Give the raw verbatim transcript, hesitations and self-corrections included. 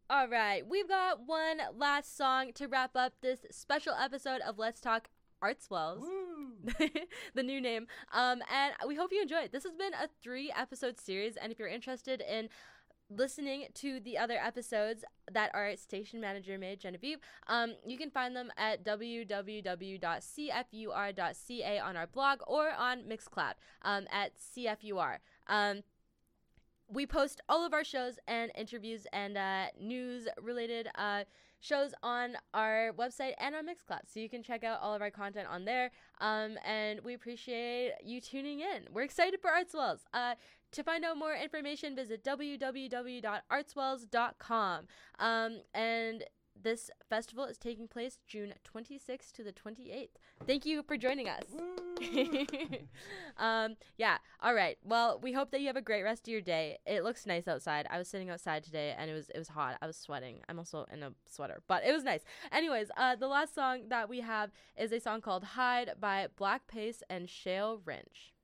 All right, we've got one last song to wrap up this special episode of Let's Talk Artswells. The new name. Um, and we hope you enjoyed. This has been a three episode series, and if you're interested in listening to the other episodes that our station manager made, Genevieve, um, you can find them at w w w dot c f u r dot c a on our blog or on Mixcloud um, at C F U R. Um, we post all of our shows and interviews and uh, news related uh, shows on our website and on Mixcloud, so you can check out all of our content on there. Um, and we appreciate you tuning in. We're excited for Artswells. Uh, to find out more information, visit w w w dot artswells dot com. Um, and this festival is taking place June twenty-sixth to the twenty-eighth. Thank you for joining us. um, yeah. All right. Well, we hope that you have a great rest of your day. It looks nice outside. I was sitting outside today and it was it was hot. I was sweating. I'm also in a sweater, but it was nice. Anyways, uh, the last song that we have is a song called Hide by Black Pace and Shale Rinch.